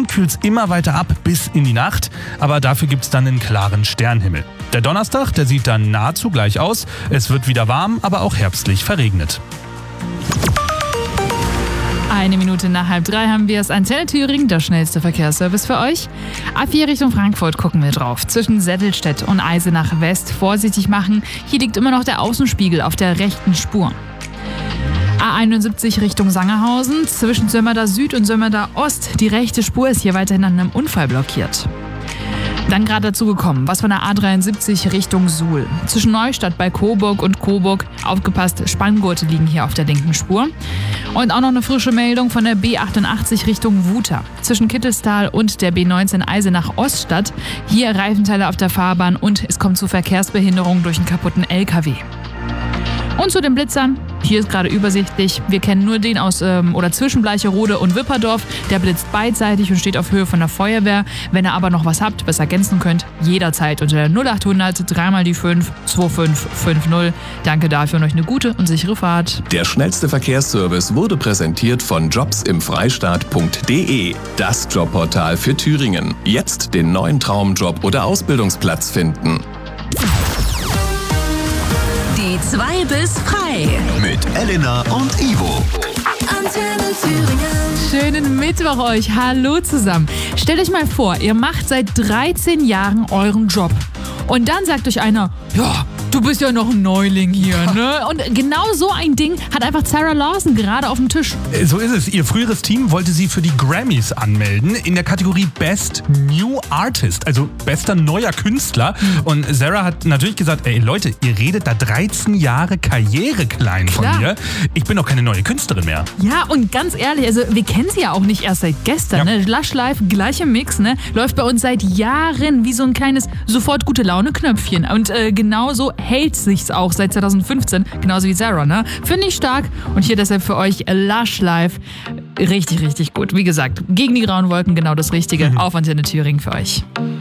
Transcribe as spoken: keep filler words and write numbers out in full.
Dann kühlt es immer weiter ab bis in die Nacht, aber dafür gibt es dann einen klaren Sternhimmel. Der Donnerstag, der sieht dann nahezu gleich aus. Es wird wieder warm, aber auch herbstlich verregnet. Eine Minute nach halb drei haben wir es. Antenne Thüringen, der schnellste Verkehrsservice für euch. A vier Richtung Frankfurt gucken wir drauf. Zwischen Settelstedt und Eisenach West vorsichtig machen. Hier liegt immer noch der Außenspiegel auf der rechten Spur. A einundsiebzig Richtung Sangerhausen. Zwischen Sömmerda Süd und Sömmerda Ost. Die rechte Spur ist hier weiterhin an einem Unfall blockiert. Dann gerade dazu gekommen, was von der A dreiundsiebzig Richtung Suhl. Zwischen Neustadt bei Coburg und Coburg, aufgepasst, Spanngurte liegen hier auf der linken Spur. Und auch noch eine frische Meldung von der B achtundachtzig Richtung Wuter. Zwischen Kittelstal und der B neunzehn Eisenach Oststadt. Hier Reifenteile auf der Fahrbahn und es kommt zu Verkehrsbehinderungen durch einen kaputten L K W. Und zu den Blitzern. Hier ist gerade übersichtlich. Wir kennen nur den aus ähm, oder zwischen Bleicherode und Wipperdorf. Der blitzt beidseitig und steht auf Höhe von der Feuerwehr. Wenn ihr aber noch was habt, was ergänzen könnt, jederzeit unter der null achthundert drei mal die fünf zwei fünf fünf null. Danke dafür und euch eine gute und sichere Fahrt. Der schnellste Verkehrsservice wurde präsentiert von jobs im freistaat punkt de. Das Jobportal für Thüringen. Jetzt den neuen Traumjob oder Ausbildungsplatz finden. Die zwei bis frei. Mit Elena und Ivo. Antenne Thüringen. Schönen Mittwoch euch. Hallo zusammen. Stellt euch mal vor, ihr macht seit dreizehn Jahren euren Job. Und dann sagt euch einer, ja, du bist ja noch ein Neuling hier, ne? Und genau so ein Ding hat einfach Sarah Lawson gerade auf dem Tisch. So ist es. Ihr früheres Team wollte sie für die Grammys anmelden in der Kategorie Best New Artist, also bester neuer Künstler. Und Sarah hat natürlich gesagt, ey Leute, ihr redet da dreizehn Jahre Karriere klein Klar. von mir. Ich bin doch keine neue Künstlerin mehr. Ja, und ganz ehrlich, also wir kennen sie ja auch nicht erst seit gestern, Ja. ne? Lush Life, gleicher Mix, ne? Läuft bei uns seit Jahren wie so ein kleines Sofort-Gute-Laune-Knöpfchen. Und äh, genauso hält sich's auch seit zweitausendfünfzehn, genauso wie Sarah, ne? Finde ich stark. Und hier deshalb für euch Lush Life. Richtig, richtig gut. Wie gesagt, gegen die grauen Wolken genau das Richtige. Mhm. Auf Antenne Thüringen für euch.